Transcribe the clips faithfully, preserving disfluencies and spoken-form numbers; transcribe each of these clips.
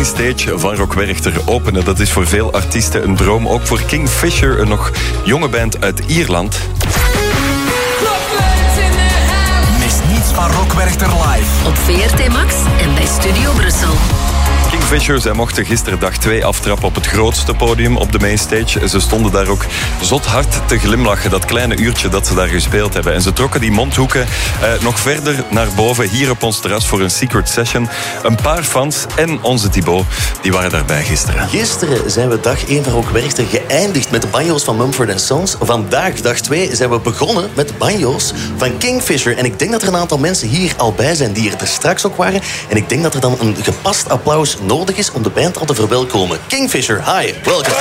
mainstage van Rock Werchter openen. Dat is voor veel artiesten een droom. Ook voor Kingfisher, een nog jonge band uit Ierland. Mis niets van Rock Werchter live. Op V R T Max en bij Studio Brussel. Kingfisher, zij mochten gisteren dag twee aftrappen op het grootste podium op de mainstage. Ze stonden daar ook zot hard te glimlachen, dat kleine uurtje dat ze daar gespeeld hebben. En ze trokken die mondhoeken eh, nog verder naar boven, hier op ons terras voor een secret session. Een paar fans en onze Thibaut, die waren daarbij gisteren. Gisteren zijn we dag één van Rock Werchter geëindigd met de banjo's van Mumford and Sons. Vandaag, dag twee, zijn we begonnen met de banjo's van Kingfisher. En ik denk dat er een aantal mensen hier al bij zijn die er straks ook waren. En ik denk dat er dan een gepast applaus nodig is om de band al te verwelkomen. Kingfisher, hi, welcome.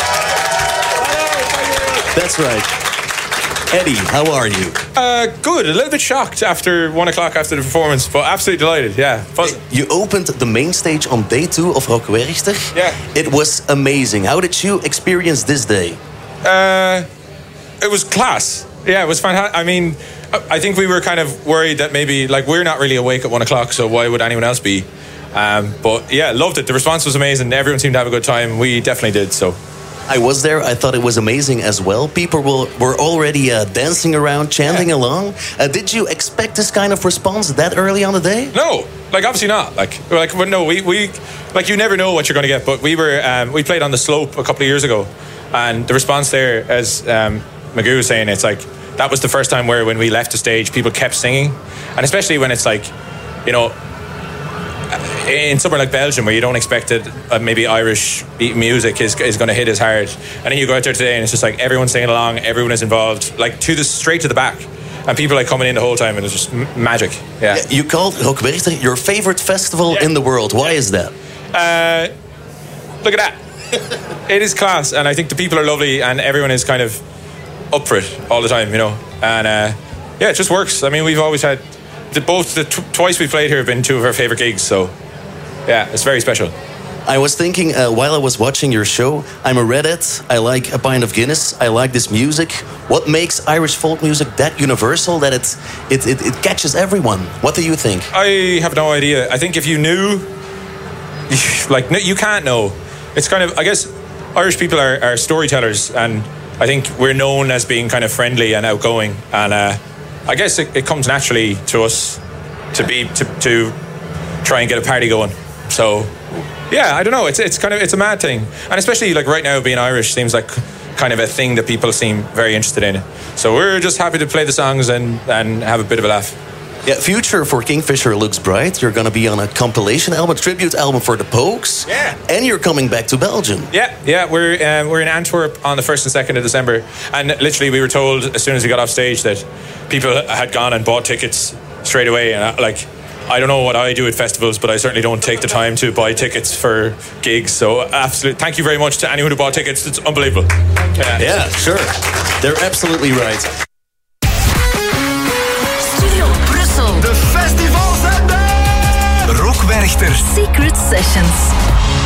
That's right. Eddie, how are you? Uh, good. A little bit shocked after one o'clock after the performance, but absolutely delighted. Yeah. Fun. You opened the main stage on day two of Rock Werchter. Yeah. It was amazing. How did you experience this day? Uh, it was class. Yeah, it was fantastic. I mean, I think we were kind of worried that maybe, like, we're not really awake at one o'clock, so why would anyone else be? Um, but yeah, loved it. The response was amazing. Everyone seemed to have a good time. We definitely did, so. I was there. I thought it was amazing as well. People were, were already uh, dancing around, chanting yeah. along. Uh, did you expect this kind of response that early on the day? No, like obviously not. Like, like, well, no, we, we, like you never know what you're going to get. But we were, um, we played on the Slope a couple of years ago, and the response there, as um, Magoo was saying, it's like that was the first time where when we left the stage, people kept singing, and especially when it's like, you know, in somewhere like Belgium where you don't expect that uh, maybe Irish music is is going to hit as hard, and then you go out there today and it's just like everyone's singing along, everyone is involved, like to the straight to the back, and people are like coming in the whole time, and it's just m- magic. Yeah. yeah. You called Rock Werchter your favorite festival yeah. in the world. Why yeah. is that? Uh, look at that. It is class, and I think the people are lovely, and everyone is kind of up for it all the time, you know. And uh, yeah, it just works. I mean, we've always had the, both the t- twice we've played here have been two of our favorite gigs, so. Yeah, it's very special. I was thinking uh, while I was watching your show, I'm a redhead, I like a pint of Guinness, I like this music. What makes Irish folk music that universal that it's, it, it, it catches everyone? What do you think? I have no idea. I think if you knew, like, you can't know. It's kind of, I guess, Irish people are, are storytellers, and I think we're known as being kind of friendly and outgoing, and uh, I guess it, it comes naturally to us to be, to, to try and get a party going. So, yeah, I don't know. It's it's kind of it's a mad thing, and especially like right now, being Irish seems like kind of a thing that people seem very interested in. So we're just happy to play the songs and, and have a bit of a laugh. Yeah, future for Kingfisher looks bright. You're going to be on a compilation album, a tribute album for the Pogues. Yeah, and you're coming back to Belgium. Yeah, yeah, we're um, we're in Antwerp on the first and second of December, and literally we were told as soon as we got off stage that people had gone and bought tickets straight away, and I, like. I don't know what I do at festivals, but I certainly don't take the time to buy tickets for gigs. So, absolutely, thank you very much to anyone who bought tickets. It's unbelievable. Yeah, yeah sure. They're absolutely right. Studio Brussel. De festivals en de Rock Werchter Secret Sessions.